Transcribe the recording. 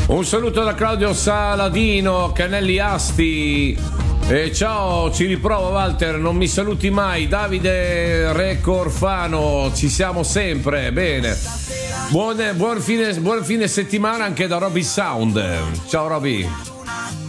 Un saluto da Claudio Saladino, Canelli Asti. Ciao, ci riprovo Walter, non mi saluti mai. Davide Recorfano, ci siamo sempre, bene. Buon fine settimana anche da Roby Sound. Ciao Roby.